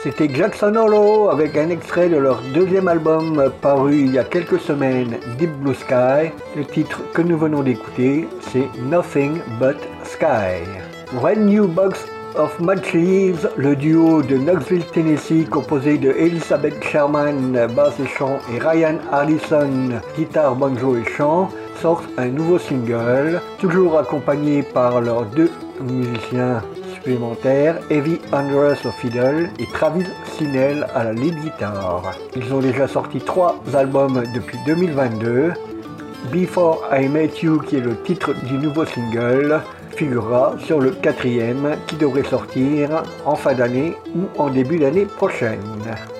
C'était Jackson Hollow avec un extrait de leur deuxième album paru il y a quelques semaines, Deep Blue Sky. Le titre que nous venons d'écouter, c'est Nothing But Sky. Brand New Box of Mud Leaves, le duo de Knoxville, Tennessee, composé de Elizabeth Sherman, basse et chant, et Ryan Harrison, guitare, banjo et chant, sortent un nouveau single, toujours accompagné par leurs deux musiciens supplémentaires, Evie Andrews au fiddle et Travis Sinell à la lead guitare. Ils ont déjà sorti 3 albums depuis 2022. Before I Met You, qui est le titre du nouveau single, figurera sur le 4e qui devrait sortir en fin d'année ou en début d'année prochaine.